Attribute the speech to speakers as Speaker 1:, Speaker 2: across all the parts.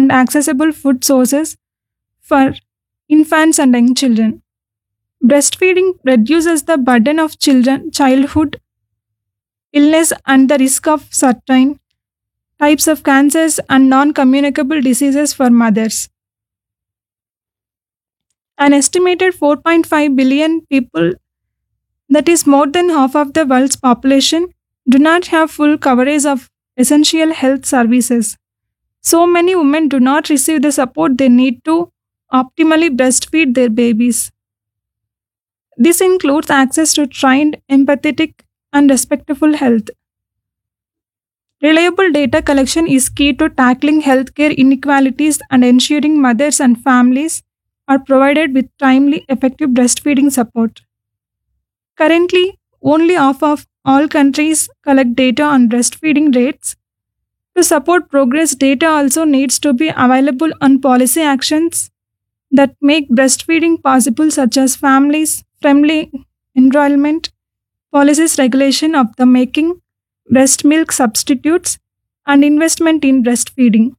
Speaker 1: and accessible food sources for infants and young children. Breastfeeding reduces the burden of childhood illness and the risk of certain types of cancers and non communicable diseases for mothers. An estimated 4.5 billion people, that is more than half of the world's population, do not have full coverage of essential health services. So many women do not receive the support they need to optimally breastfeed their babies. This includes access to trained, empathetic, and respectful health. Reliable data collection is key to tackling healthcare inequalities and ensuring mothers and families are provided with timely, effective breastfeeding support. Currently, only half of all countries collect data on breastfeeding rates. To support progress, data also needs to be available on policy actions that make breastfeeding possible, such as families friendly enrollment, policies regulation of the making breast milk substitutes, and investment in breastfeeding.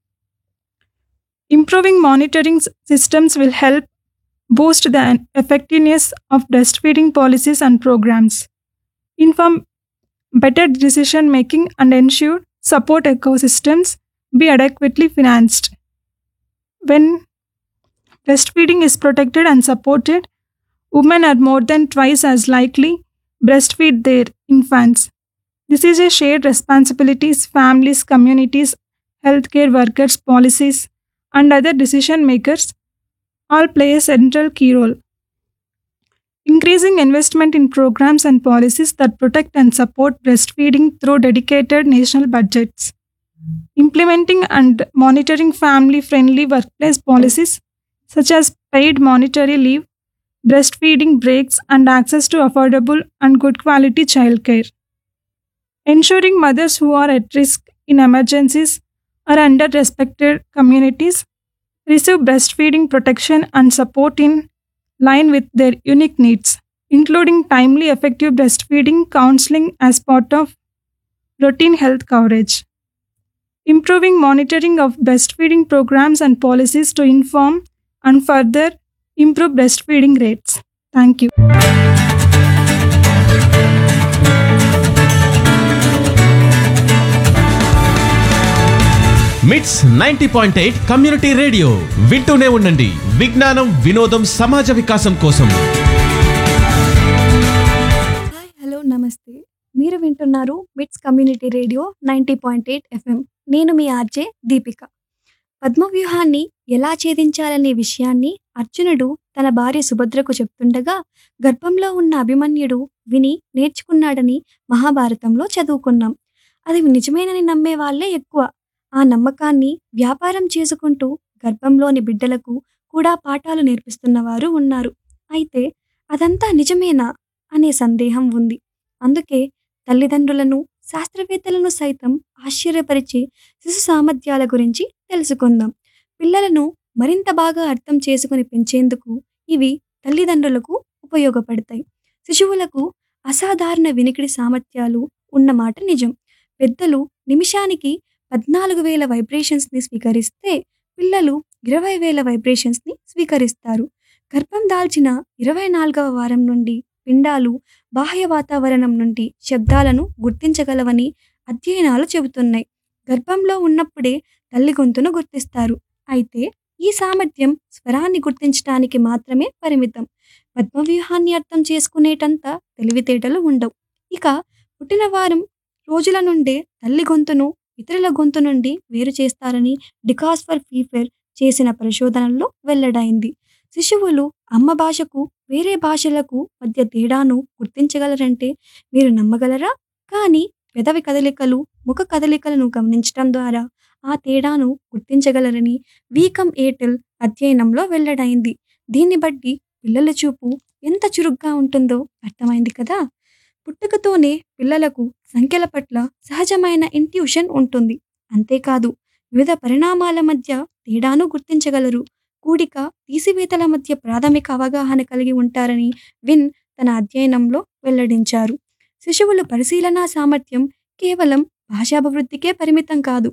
Speaker 1: Improving monitoring systems will help boost the effectiveness of breastfeeding policies and programs, inform better decision making, and ensure support ecosystems be adequately financed. When breastfeeding is protected and supported, women are more than twice as likely breastfeed their infants. This is a shared responsibility. Families, communities, healthcare workers, policies, and other decision makers all play a central key role. Increasing investment in programs and policies that protect and support breastfeeding through dedicated national budgets. Implementing and monitoring family friendly workplace policies such as paid monetary leave, breastfeeding breaks, and access to affordable and good quality childcare. Ensuring mothers who are at risk in emergencies or under respected communities receive breastfeeding protection and support in line with their unique needs, including timely, effective breastfeeding counseling as part of routine health coverage. Improving monitoring of breastfeeding programs and policies to inform and further improve breastfeeding rates. Thank you.
Speaker 2: మిట్స్ 90.8 community radio వింటూనే ఉండండి. విజ్ఞానం, వినోదం, సమాజ వికాసం కోసం.
Speaker 3: Hi, hello, నమస్తే. మీరు వింటున్నారు మిట్స్ కమ్యూనిటీ రేడియో 90.8 ఎఫ్ఎం. నేను మీ ఆర్జే దీపిక. పద్మవ్యూహాన్ని ఎలా ఛేదించాలనే విషయాన్ని అర్జునుడు తన భార్య సుభద్రకు చెప్తుండగా గర్భంలో ఉన్న అభిమన్యుడు విని నేర్చుకున్నాడని మహాభారతంలో చదువుకున్నాం. అది నిజమేనని నమ్మే వాళ్ళే ఎక్కువ. ఆ నమ్మకాన్ని వ్యాపారం చేసుకుంటూ గర్భంలోని బిడ్డలకు కూడా పాఠాలు నేర్పిస్తున్నవారు ఉన్నారు. అయితే అదంతా నిజమేనా అనే సందేహం ఉంది. అందుకే తల్లిదండ్రులను, శాస్త్రవేత్తలను సైతం ఆశ్చర్యపరిచే శిశు సామర్థ్యాల గురించి తెలుసుకుందాం. పిల్లలను మరింత బాగా అర్థం చేసుకుని పెంచేందుకు ఇవి తల్లిదండ్రులకు ఉపయోగపడతాయి. శిశువులకు అసాధారణ వినికిడి సామర్థ్యాలు ఉన్నమాట నిజం. పెద్దలు నిమిషానికి 14,000 వైబ్రేషన్స్ని స్వీకరిస్తే పిల్లలు 20,000 వైబ్రేషన్స్ని స్వీకరిస్తారు. గర్భం దాల్చిన 24వ వారం నుండి పిండాలు బాహ్య వాతావరణం నుండి శబ్దాలను గుర్తించగలవని అధ్యయనాలు చెబుతున్నాయి. గర్భంలో ఉన్నప్పుడే తల్లి గొంతును గుర్తిస్తారు. అయితే ఈ సామర్థ్యం స్వరాన్ని గుర్తించడానికి మాత్రమే పరిమితం. పద్మవ్యూహాన్ని అర్థం చేసుకునేటంత తెలివితేటలు ఉండవు. ఇక పుట్టిన వారం రోజుల నుండే తల్లి గొంతును ఇతరుల గొంతు నుండి వేరు చేస్తారని డికాస్ ఫర్ ఫీఫర్ చేసిన పరిశోధనల్లో వెల్లడైంది. శిశువులు అమ్మ భాషకు వేరే భాషలకు మధ్య తేడాను గుర్తించగలరంటే మీరు నమ్మగలరా? కానీ పెదవి కదలికలు, ముఖ కదలికలను గమనించడం ద్వారా ఆ తేడాను గుర్తించగలరని వీకమ్ ఏటెల్ అధ్యయనంలో వెల్లడైంది. దీన్ని బట్టి పిల్లల చూపు ఎంత చురుగ్గా ఉంటుందో అర్థమైంది కదా. పుట్టుకతోనే పిల్లలకు సంఖ్యల పట్ల సహజమైన ఇంట్యూషన్ ఉంటుంది. అంతేకాదు, వివిధ పరిణామాల మధ్య తేడాను గుర్తించగలరు. కూడిక, తీసివేతల మధ్య ప్రాథమిక అవగాహన కలిగి ఉంటారని విన్ తన అధ్యయనంలో వెల్లడించారు. శిశువుల పరిశీలనా సామర్థ్యం కేవలం భాషాభివృద్ధికే పరిమితం కాదు.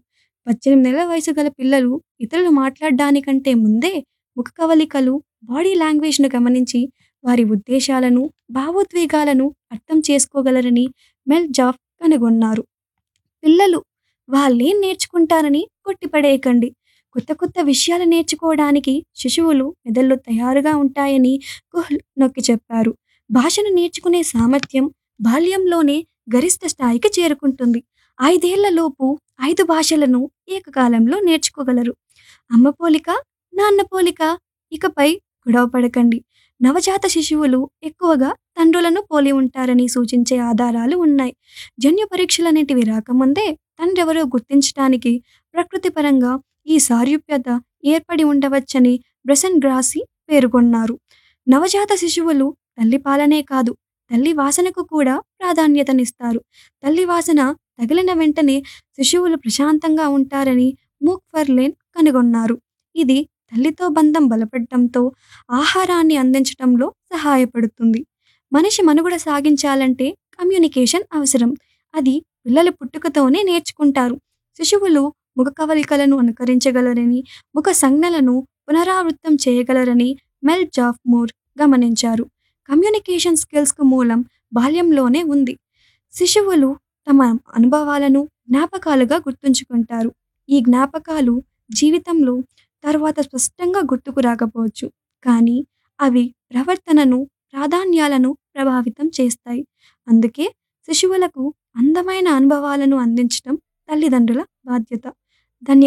Speaker 3: 18 నెలల వయసు గల పిల్లలు ఇతరులు మాట్లాడడానికంటే ముందే ముఖ కవళికలు, బాడీ లాంగ్వేజ్ను గమనించి వారి ఉద్దేశాలను, భావోద్వేగాలను అర్థం చేసుకోగలరని మెల్ జాఫ్ కనుగొన్నారు. పిల్లలు వాళ్ళేం నేర్చుకుంటారని కొట్టిపడేయకండి. కొత్త కొత్త విషయాలు నేర్చుకోవడానికి శిశువులు మెదళ్ళు తయారుగా ఉంటాయని కుహ్ల్ నొక్కి చెప్పారు. భాషను నేర్చుకునే సామర్థ్యం బాల్యంలోనే గరిష్ట స్థాయికి చేరుకుంటుంది. 5 ఏళ్లలోపు 5 భాషలను ఏకకాలంలో నేర్చుకోగలరు. అమ్మ పోలిక, నాన్న పోలిక, ఇకపై గొడవ పడకండి. నవజాత శిశువులు ఎక్కువగా తండ్రులను పోలి ఉంటారని సూచించే ఆధారాలు ఉన్నాయి. జన్యు పరీక్షలనేటివి రాకముందే తండ్రెవరో గుర్తించడానికి ప్రకృతిపరంగా ఈ సారూప్యత ఏర్పడి ఉండవచ్చని బ్రెసన్ గ్రాసీ పేర్కొన్నారు. నవజాత శిశువులు తల్లి పాలనే కాదు, తల్లి వాసనకు కూడా ప్రాధాన్యతనిస్తారు. తల్లి వాసన తగిలిన వెంటనే శిశువులు ప్రశాంతంగా ఉంటారని మూక్ఫర్లేన్ కనుగొన్నారు. ఇది తల్లితో బంధం బలపడటంతో ఆహారాన్ని అందించటంలో సహాయపడుతుంది. మనిషి మనుగడ సాగించాలంటే కమ్యూనికేషన్ అవసరం. అది పిల్లలు పుట్టుకతోనే నేర్చుకుంటారు. శిశువులు ముఖ కవళికలను అనుకరించగలరని, ముఖ సంజ్ఞలను పునరావృతం చేయగలరని మెల్ జాఫ్ మూర్ గమనించారు. కమ్యూనికేషన్ స్కిల్స్కు మూలం బాల్యంలోనే ఉంది. శిశువులు తమ అనుభవాలను జ్ఞాపకాలుగా గుర్తుంచుకుంటారు. ఈ జ్ఞాపకాలు జీవితంలో తర్వాత స్పష్టంగా గుర్తుకు రాకపోవచ్చు, కానీ అవి ప్రవర్తనను, ప్రాధాన్యాలను ప్రభావితం చేస్తాయి. అందుకే శిశువులకు అందమైన అనుభవాలను అందించడం తల్లిదండ్రుల బాధ్యత. ధన్యవాదాలు.